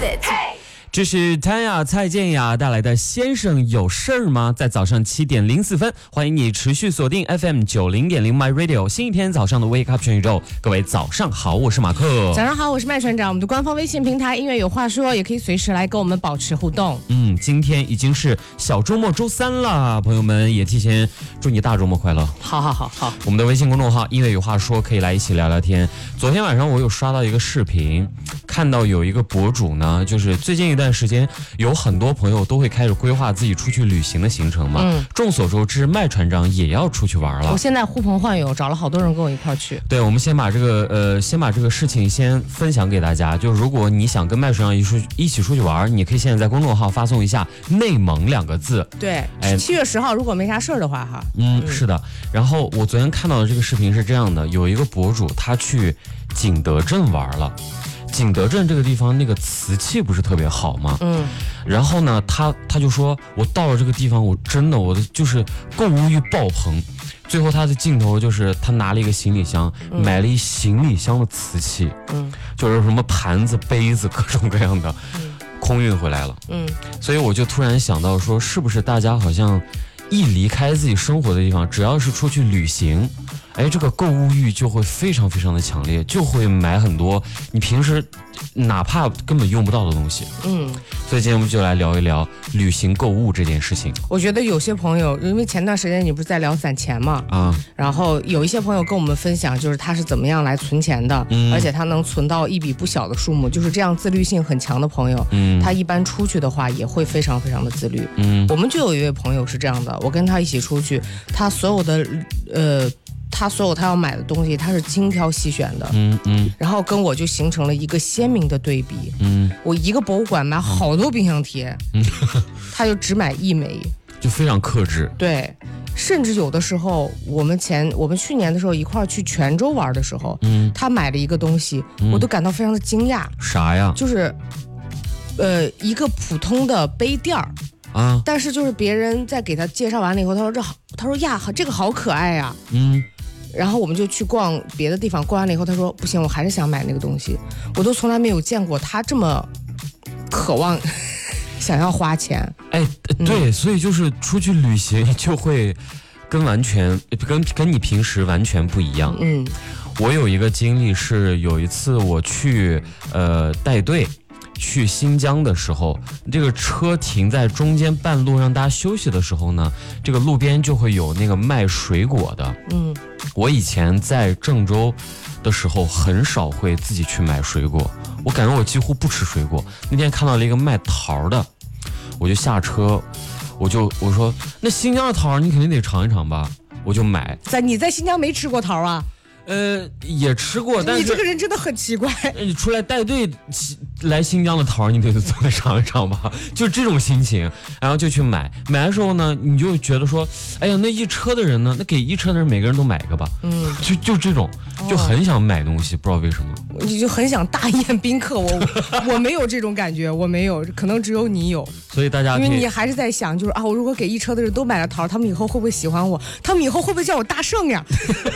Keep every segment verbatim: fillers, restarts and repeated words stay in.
it。 这是谭雅蔡健雅带来的《先生有事儿吗》。在早上七点零四分，欢迎你持续锁定 F M 九零点零 My Radio 新一天早上的 Wake Up 全宇宙。各位早上好，我是马克。 早上好，我是麦船长。我们的官方微信平台音乐有话说，也可以随时来跟我们保持互动。 嗯，今天已经是小周末周三了，朋友们也提前祝你大周末快乐。 好好好好， 我们的微信公众号音乐有话说可以来一起聊聊天。昨天晚上我有刷到一个视频，看到有一个博主呢，就是最近一段时间有很多朋友都会开始规划自己出去旅行的行程嘛。嗯，众所周知，麦船长也要出去玩了。 我现在呼朋唤友，找了好多人跟我一块儿去。 对，我们先把这个呃，先把这个事情先分享给大家。就如果你想跟麦船长一出一起出去玩，你可以现在在公众号发送一下“内蒙”两个字。 对，哎，七月十号，如果没啥事儿的话哈。 嗯，嗯是的。然后我昨天看到的这个视频是这样的，有一个博主他去景德镇玩了。景德镇这个地方那个瓷器不是特别好吗？嗯，然后呢，他他就说，我到了这个地方，我真的我的就是购物欲爆棚。最后他的镜头就是他拿了一个行李箱，嗯、买了一行李箱的瓷器，嗯，就是什么盘子、杯子各种各样的，嗯、空运回来了。嗯，所以我就突然想到说，是不是大家好像一离开自己生活的地方，只要是出去旅行，哎，这个购物欲就会非常非常的强烈，就会买很多你平时哪怕根本用不到的东西。嗯，所以今天我们就来聊一聊旅行购物这件事情。 我觉得有些朋友，因为前段时间你不是在聊攒钱嘛，啊，然后有一些朋友跟我们分享，就是他是怎么样来存钱的，嗯、而且他能存到一笔不小的数目，就是这样自律性很强的朋友，嗯，他一般出去的话也会非常非常的自律。嗯，我们就有一位朋友是这样的，我跟他一起出去，他所有的呃。他所有他要买的东西，他是精挑细选的，嗯嗯，然后跟我就形成了一个鲜明的对比，嗯，我一个博物馆买好多冰箱贴，嗯，他就只买一枚， 就非常克制， 对，甚至有的时候，我们前我们去年的时候一块儿去泉州玩的时候，嗯，他买了一个东西，嗯、我都感到非常的惊讶， 啥呀？ 就是，呃，一个普通的杯垫儿。啊！但是就是别人在给他介绍完了以后，他说这好，他说呀，这个好可爱呀，嗯。然后我们就去逛别的地方，逛完了以后，他说不行，我还是想买那个东西。我都从来没有见过他这么渴望想要花钱。 哎，对，嗯、所以就是出去旅行就会跟完全跟跟你平时完全不一样。嗯，我有一个经历是有一次我去呃带队。去新疆的时候，这个车停在中间半路让大家休息的时候呢，这个路边就会有那个卖水果的。嗯，我以前在郑州的时候很少会自己去买水果，我感觉我几乎不吃水果。那天看到了一个卖桃的，我就下车，我就我说那新疆的桃你肯定得尝一尝吧，我就买。 在你在新疆没吃过桃啊？ 呃，也吃过，但是你这个人真的很奇怪。 你出来带队来新疆的桃，你得总得尝一尝吧，就这种心情，然后就去买。买的时候呢，你就觉得说，哎呀，那一车的人呢，那给一车的人每个人都买一个吧，嗯，就就这种，就很想买东西，哦、不知道为什么， 你就很想大宴宾客。我我没有这种感觉，我没有，可能只有你有。 所以大家， 因为你还是在想，就是啊，我如果给一车的人都买了桃，他们以后会不会喜欢我？他们以后会不会叫我大圣呀？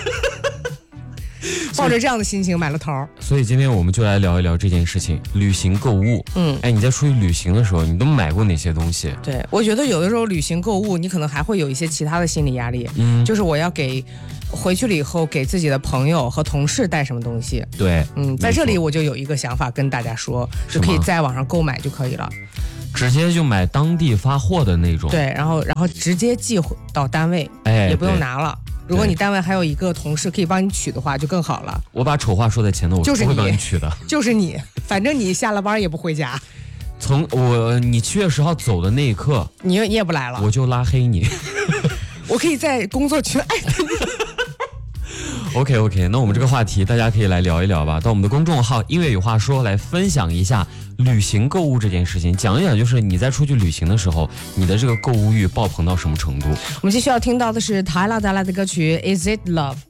抱着这样的心情买了桃， 所以今天我们就来聊一聊这件事情，旅行购物。嗯，哎，你在出去旅行的时候，你都买过哪些东西？ 对，我觉得有的时候旅行购物，你可能还会有一些其他的心理压力。嗯，就是我要给回去了以后给自己的朋友和同事带什么东西。 对， 嗯，在这里我就有一个想法跟大家说，就可以在网上购买就可以了。 直接就买当地发货的那种。 对，然后然后直接寄到单位，哎，也不用拿了。如果你单位还有一个同事可以帮你取的话，就更好了。 我把丑话说在前头，我就是不会帮你取的， 就是你，反正你下了班也不回家。 从我你七月十号走的那一刻， 你你也不来了， 我就拉黑你。 我可以在工作群艾特你。 OK OK， 那我们这个话题大家可以来聊一聊吧，到我们的公众号音乐有话说来分享一下旅行购物这件事情，讲一讲就是你在出去旅行的时候，你的这个购物欲爆棚到什么程度。 我们继续要听到的是台拉带来的歌曲 Is It Love。